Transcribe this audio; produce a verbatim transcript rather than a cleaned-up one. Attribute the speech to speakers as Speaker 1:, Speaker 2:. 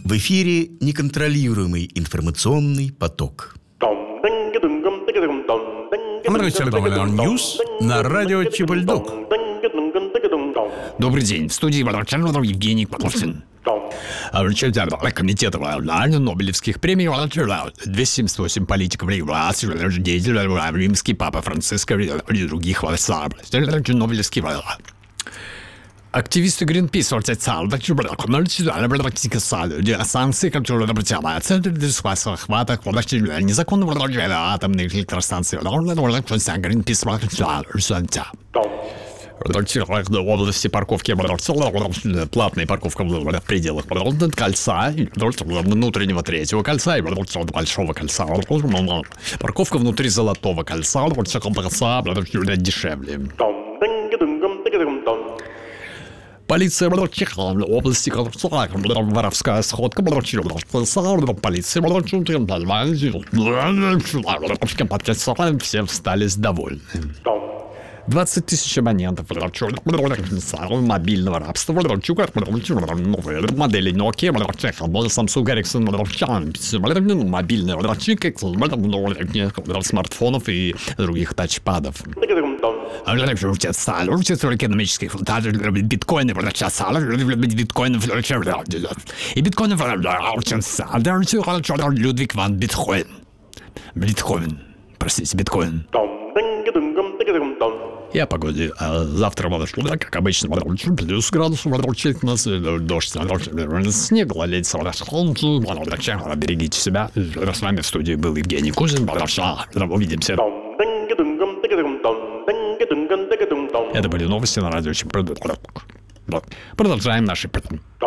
Speaker 1: В эфире неконтролируемый информационный поток.
Speaker 2: Ньюс на радио Чебальдок.
Speaker 3: Добрый день. В студии Евгений Павловский. Комитет Нобелевских премий двести семьдесят восемь политиков, деятелей, римский папа Франциск и других Нобелевских. Активисты Greenpeace отрицали санкции, которые притягиваются к охвату незаконных атомных электростанций. Greenpeace в области парковки, платная парковка в пределах кольца, внутреннего третьего кольца и большого кольца. Парковка внутри золотого кольца дешевле. Полиция области воровская сходка. Полиция все стали довольны. двадцать тысяч абонентов мобильного рабства, модели Nokia, Samsung, Ericsson, мобильные смартфонов и других тачпадов. Экономических биткоины, биткоины и биткоины Людвиг ван Бетховен. Бетховен, простите, биткоин. И о погоде. Завтра, как обычно, плюс градус, дождь, снег, ледь, берегите себя. С вами в студии был Евгений Кузин. Увидимся. Это были новости на радио. Продолжаем наши...